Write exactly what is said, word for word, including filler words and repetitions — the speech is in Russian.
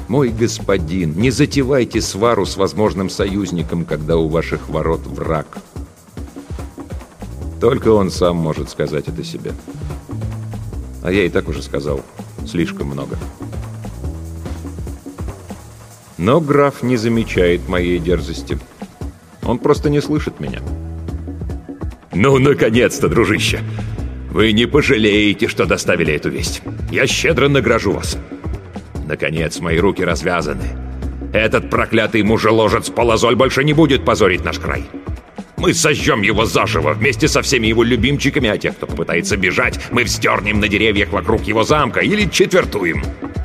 Мой господин, не затевайте свару с возможным союзником, когда у ваших ворот враг. Только он сам может сказать это себе. А я и так уже сказал слишком много. Но граф не замечает моей дерзости. Он просто не слышит меня. Ну, наконец-то, дружище! Вы не пожалеете, что доставили эту весть. Я щедро награжу вас. Наконец, мои руки развязаны. Этот проклятый мужеложец Полозоль больше не будет позорить наш край. Мы сожжем его заживо вместе со всеми его любимчиками, а тех, кто попытается бежать, мы вздернем на деревьях вокруг его замка или четвертуем.